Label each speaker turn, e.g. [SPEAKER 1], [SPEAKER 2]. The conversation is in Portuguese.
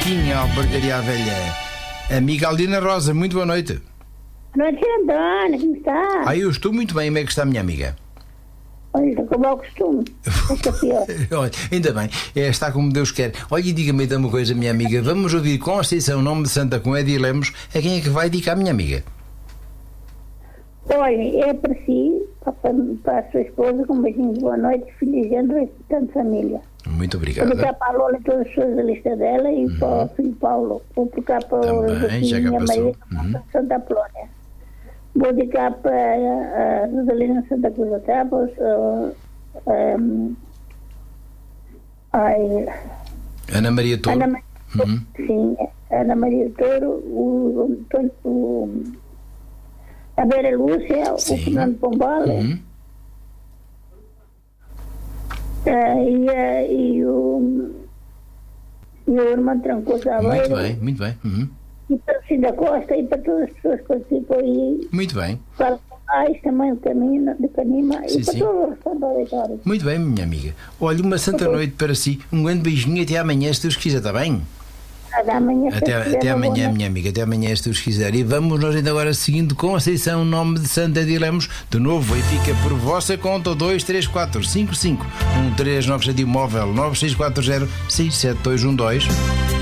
[SPEAKER 1] Marquinha, Albergaria à Velha. Amiga Aldina Rosa, muito boa noite.
[SPEAKER 2] Boa noite, Antônio, como está?
[SPEAKER 1] Eu estou muito bem, como é que está a minha amiga?
[SPEAKER 2] Olha, como é o costume, esta pior.
[SPEAKER 1] Olha, ainda bem, está como Deus quer. Olha, e diga-me então uma coisa, minha amiga. Vamos ouvir com a Conceição, nome de Santa com Edi Lemos. A quem é que vai dedicar, minha amiga?
[SPEAKER 2] Olha, é para si, para a sua esposa, com um beijinho de boa noite, filho de André e tanta família.
[SPEAKER 1] Muito obrigado.
[SPEAKER 2] Vou dedicar para a Lola todas as pessoas da lista dela e para o filho Paulo. Vou dedicar para
[SPEAKER 1] Também, já cá
[SPEAKER 2] minha
[SPEAKER 1] passou.
[SPEAKER 2] Maria, Santa Apolónia. Vou dedicar para a Rosalina Santa Cruz da Tábua,
[SPEAKER 1] Ana Maria Toro.
[SPEAKER 2] Sim, Ana Maria Toro, a Vera Lúcia,
[SPEAKER 1] Sim.
[SPEAKER 2] o Fernando Pombal e o irmão Trancoso Aveiro.
[SPEAKER 1] Muito bem.
[SPEAKER 2] E para o Cida Costa e para todas as pessoas que participam aí.
[SPEAKER 1] Muito bem.
[SPEAKER 2] Para o também o Caminho, de Canima
[SPEAKER 1] Sim,
[SPEAKER 2] e para
[SPEAKER 1] sim.
[SPEAKER 2] todos os restauradores.
[SPEAKER 1] Muito bem, minha amiga. Olha, uma santa noite para si. Um grande beijinho até amanhã, se Deus quiser, está bem? Até amanhã, minha amiga. Até amanhã, se Deus quiser. E vamos nós ainda agora seguindo com a Conceição, nome de Santa de Lemos. De novo, aí fica por vossa conta 23455 139 móvel 9640 67212.